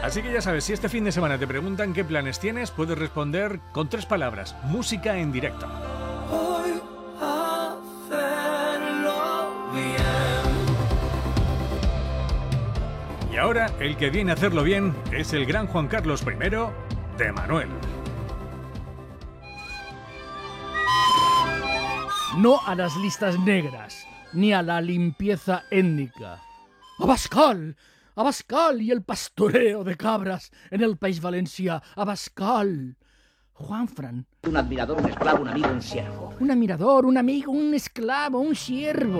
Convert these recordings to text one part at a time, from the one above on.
Así que ya sabes, si este fin de semana te preguntan qué planes tienes, puedes responder con 3 palabras: música en directo. Voy a hacerlo bien. Y ahora, el que viene a hacerlo bien es el gran Juan Carlos I de Manuel. No a las listas negras, ni a la limpieza étnica. ¡Abascal! ¡Abascal! Y el pastoreo de cabras en el País Valencià. ¡Abascal! Juanfran. Un admirador, un esclavo, un amigo, un siervo. Un admirador, un amigo, un esclavo, un siervo.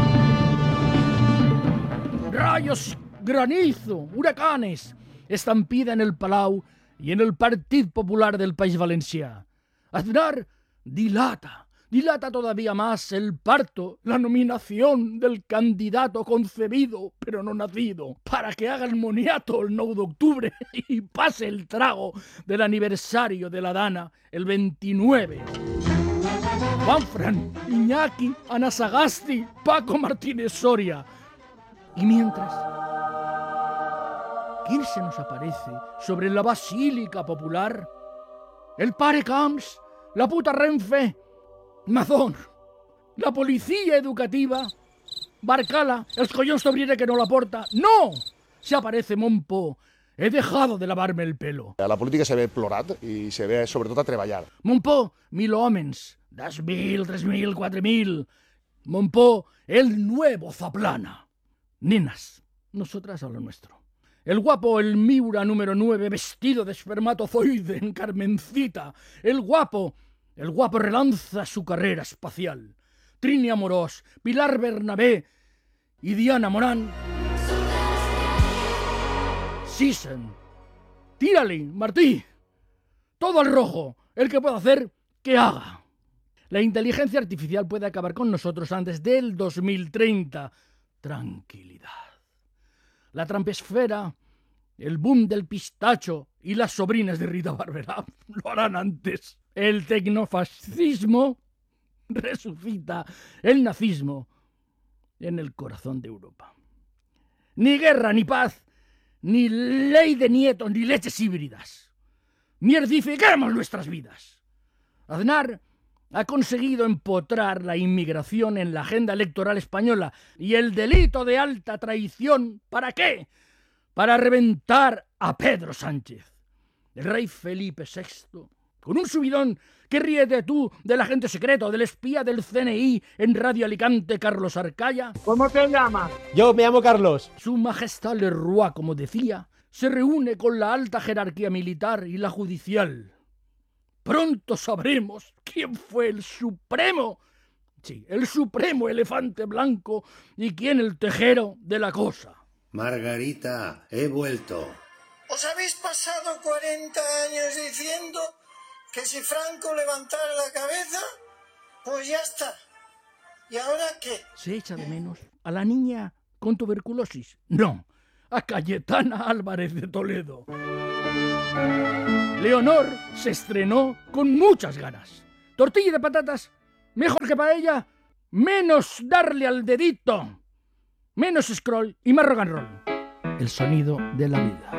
Rayos, granizo, huracanes. Estampida en el Palau y en el Partit Popular del País Valencià. Aznar dilata todavía más el parto, la nominación del candidato concebido pero no nacido, para que haga el moniato el 9 d'octubre y pase el trago del aniversario de la Dana el 29. Juanfran, Iñaki, Ana Sagasti, Paco Martínez Soria. Y mientras, ¿quién se nos aparece sobre la Basílica Popular? El Pare Camps, la puta Renfe, Mazón, la policía educativa, Barcala, els collons d'obrire que no la porta. ¡No! Se aparece Montpó. He dejado de lavarme el pelo. A la política se ve plorat i se ve sobretot a treballar. Montpó, 1000 homes, 2.000, 3.000, 4.000. Montpó, el nuevo Zaplana. Nenas, nosotras a lo nuestro. El guapo, el Miura número 9, vestido de espermatozoide en Carmencita. El guapo relanza su carrera espacial. Trini Amorós, Pilar Bernabé y Diana Morán. Sisen. Tírale, Martí. Todo al rojo. El que pueda hacer, que haga. La inteligencia artificial puede acabar con nosotros antes del 2030. Tranquilidad. La trampesfera, el boom del pistacho y las sobrinas de Rita Barberá lo harán antes. El tecnofascismo resucita el nazismo en el corazón de Europa. Ni guerra, ni paz, ni ley de nietos, ni leches híbridas. Mierdifiquemos nuestras vidas. Aznar ha conseguido empotrar la inmigración en la agenda electoral española y el delito de alta traición. ¿Para qué? Para reventar a Pedro Sánchez. El rey Felipe VI, con un subidón que ríete tú del agente secreto, del espía del CNI en Radio Alicante, Carlos Arcaya. ¿Cómo te llamas? Yo me llamo Carlos. Su majestad Le Roi, como decía, se reúne con la alta jerarquía militar y la judicial. Pronto sabremos quién fue el supremo, sí, el supremo elefante blanco y quién el tejero de la cosa. Margarita, he vuelto. ¿Os habéis pasado 40 años diciendo que si Franco levantara la cabeza, pues ya está? ¿Y ahora qué? ¿Se echa de menos a la niña con tuberculosis? No, a Cayetana Álvarez de Toledo. Leonor se estrenó con muchas ganas. Tortilla de patatas, mejor que paella, menos darle al dedito, menos scroll y más rock and roll. El sonido de la vida.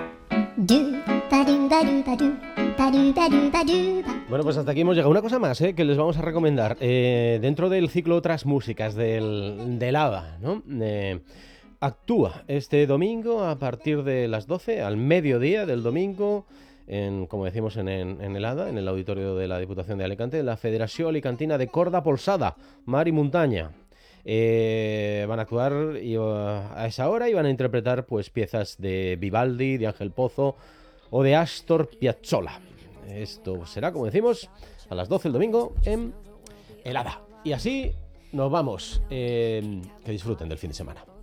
Bueno, pues hasta aquí hemos llegado. Una cosa más que les vamos a recomendar. Dentro del ciclo Otras Músicas del ABBA, ¿no? Actúa este domingo a partir de las 12, al mediodía del domingo, como decimos en el ADA, en el auditorio de la Diputación de Alicante, la Federació Alicantina de Corda Polsada, Mar y Montaña. Van a actuar a esa hora y van a interpretar pues piezas de Vivaldi, de Ángel Pozo o de Astor Piazzolla. Esto será, como decimos, a las 12 el domingo en el ADA. Y así nos vamos. Que disfruten del fin de semana.